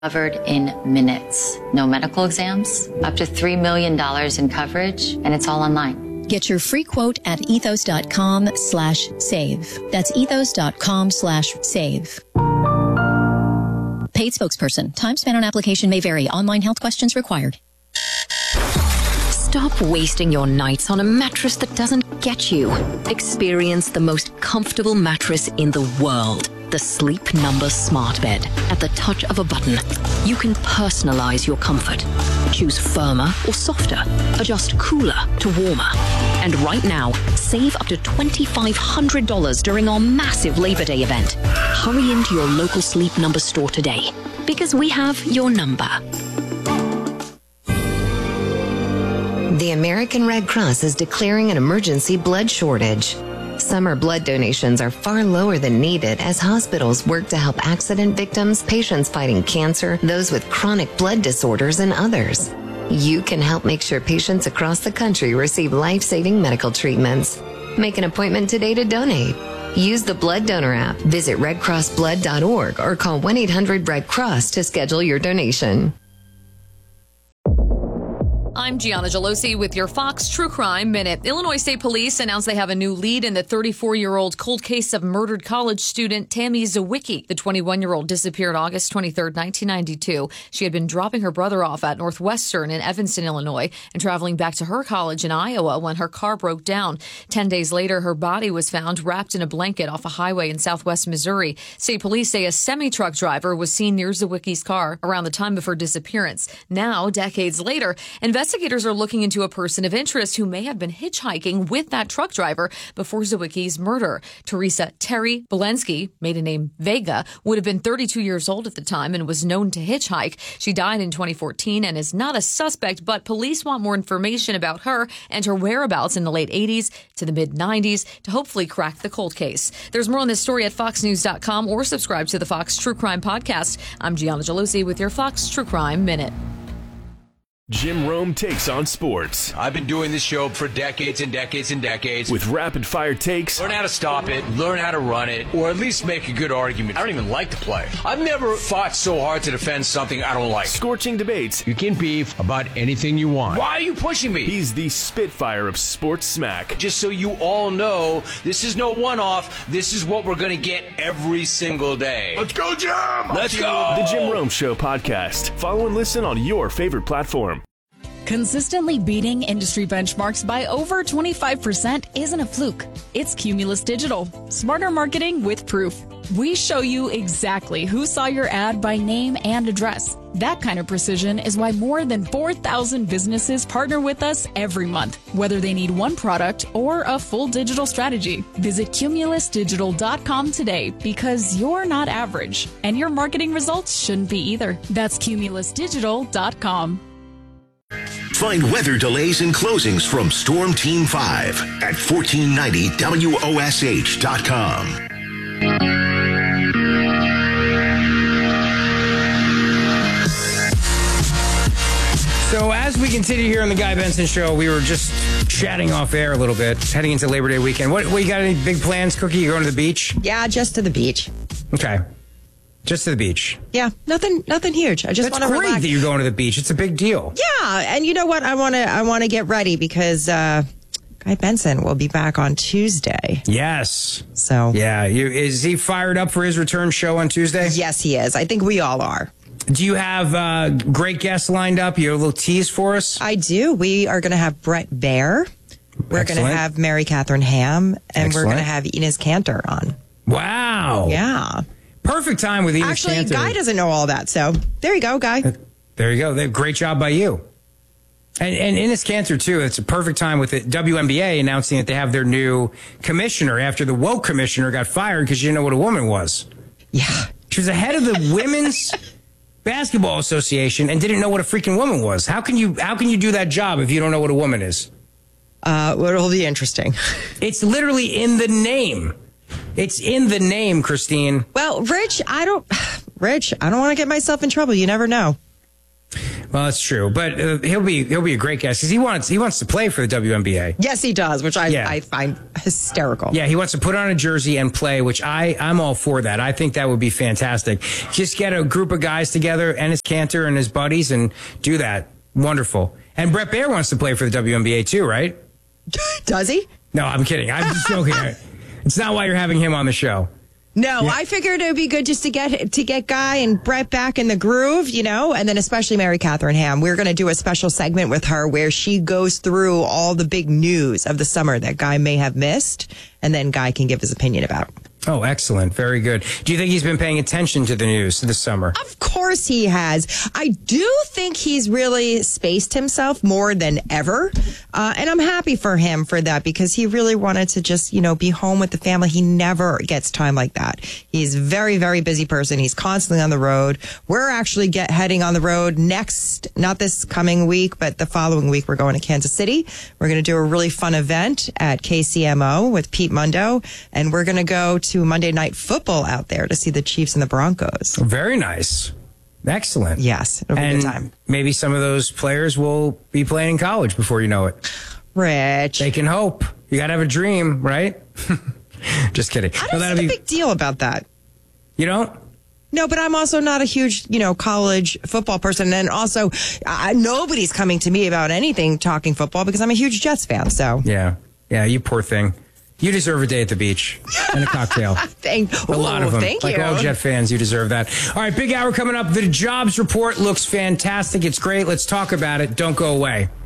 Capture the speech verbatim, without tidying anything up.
Covered in minutes. No medical exams, up to three million dollars in coverage, and it's all online. Get your free quote at ethos.com slash save. That's ethos.com slash save. Paid spokesperson. Time spent on application may vary. Online health questions required. Stop wasting your nights on a mattress that doesn't get you. Experience the most comfortable mattress in the world. The Sleep Number Smart Bed. At the touch of a button, you can personalize your comfort. Choose firmer or softer. Adjust cooler to warmer. And right now, save up to twenty-five hundred dollars during our massive Labor Day event. Hurry into your local Sleep Number store today, because we have your number. The American Red Cross is declaring an emergency blood shortage. Summer blood donations are far lower than needed as hospitals work to help accident victims, patients fighting cancer, those with chronic blood disorders, and others. You can help make sure patients across the country receive life-saving medical treatments. Make an appointment today to donate. Use the Blood Donor app, visit red cross blood dot org, or call one eight hundred red cross to schedule your donation. I'm Gianna Gelosi with your Fox True Crime Minute. Illinois State Police announced they have a new lead in the thirty-four-year-old cold case of murdered college student Tammy Zawicki. The twenty-one-year-old disappeared August twenty-third, nineteen ninety-two. She had been dropping her brother off at Northwestern in Evanston, Illinois, and traveling back to her college in Iowa when her car broke down. Ten days later, her body was found wrapped in a blanket off a highway in southwest Missouri. State police say a semi-truck driver was seen near Zawicki's car around the time of her disappearance. Now, decades later, investigators are looking into a person of interest who may have been hitchhiking with that truck driver before Zawicki's murder. Teresa Terry Belensky, maiden name Vega, would have been thirty-two years old at the time and was known to hitchhike. She died in twenty fourteen and is not a suspect, but police want more information about her and her whereabouts in the late eighties to the mid nineties to hopefully crack the cold case. There's more on this story at fox news dot com or subscribe to the Fox True Crime Podcast. I'm Gianna Gelosi with your Fox True Crime Minute. Jim Rome takes on sports. I've been doing this show for decades and decades and decades. With rapid-fire takes. Learn how to stop it, learn how to run it, or at least make a good argument. I don't even like to play. I've never fought so hard to defend something I don't like. Scorching debates. You can beef about anything you want. Why are you pushing me? He's the Spitfire of sports smack. Just so you all know, this is no one-off. This is what we're going to get every single day. Let's go, Jim! Let's go! The Jim Rome Show podcast. Follow and listen on your favorite platform. Consistently beating industry benchmarks by over twenty-five percent isn't a fluke. It's Cumulus Digital. Smarter marketing with proof. We show you exactly who saw your ad by name and address. That kind of precision is why more than four thousand businesses partner with us every month, whether they need one product or a full digital strategy. Visit cumulus digital dot com today because you're not average, and your marketing results shouldn't be either. That's cumulus digital dot com. Find weather delays and closings from Storm Team five at fourteen ninety W O S H dot com. So as we continue here on the Guy Benson Show, we were just chatting off air a little bit, heading into Labor Day weekend. What, what you got any big plans, Cookie? You going to the beach? Yeah, just to the beach. Okay. Just to the beach. Yeah, nothing nothing huge. I just want to That's great relax. that you're going to the beach. It's a big deal. Yeah, and you know what? I want to I want to get ready because uh, Guy Benson will be back on Tuesday. Yes. So yeah, you, is he fired up for his return show on Tuesday? Yes, he is. I think we all are. Do you have uh, great guests lined up? You have a little tease for us? I do. We are going to have Brett Baer. We're going to have Mary Catherine Ham, and Excellent. we're going to have Enos Cantor on. Wow. Yeah. Perfect time with Enos Actually, Cantor. Guy doesn't know all that, so there you go, Guy. There you go. They, great job by you. And, and Enos Cantor, too, it's a perfect time with the W N B A announcing that they have their new commissioner after the woke commissioner got fired because she didn't know what a woman was. Yeah. She was the head of the Women's Basketball Association and didn't know what a freaking woman was. How can you how can you do that job if you don't know what a woman is? Uh, well, it'll be interesting. It's literally in the name. It's in the name, Christine. Well, Rich, I don't, Rich, I don't want to get myself in trouble. You never know. Well, that's true, but uh, he'll be he'll be a great guest because he wants he wants to play for the W N B A. Yes, he does, which I Yeah. I find hysterical. Yeah, he wants to put on a jersey and play, which I I'm all for that. I think that would be fantastic. Just get a group of guys together, Enes Kanter and his buddies, and do that. Wonderful. And Brett Baer wants to play for the W N B A too, right? Does he? No, I'm kidding. I'm just joking. It's not why you're having him on the show. No, Yeah. I figured it would be good just to get to get Guy and Brett back in the groove, you know, and then especially Mary Catherine Ham. We're going to do a special segment with her where she goes through all the big news of the summer that Guy may have missed, and then Guy can give his opinion about. Oh, excellent. Very good. Do you think he's been paying attention to the news this summer? Of course he has. I do think he's really spaced himself more than ever. Uh, and I'm happy for him for that because he really wanted to just, you know, be home with the family. He never gets time like that. He's a very, very busy person. He's constantly on the road. We're actually get heading on the road next, not this coming week, but the following week. We're going to Kansas City. We're going to do a really fun event at K C M O with Pete Mundo. And we're going to go to to Monday Night Football out there to see the Chiefs and the Broncos. Very nice. Excellent. Yes, it'll be and a good time. Maybe some of those players will be playing in college before you know it. Rich. They can hope. You got to have a dream, right? Just kidding. I don't Well, see a be, big deal about that. You don't? No, but I'm also not a huge, you know, college football person. And also, uh, nobody's coming to me about anything talking football because I'm a huge Jets fan. So, Yeah. Yeah, you poor thing. You deserve a day at the beach and a cocktail. thank, a lot of them. Thank like you. all Jet fans, you deserve that. All right, big hour coming up. The jobs report looks fantastic. It's great. Let's talk about it. Don't go away.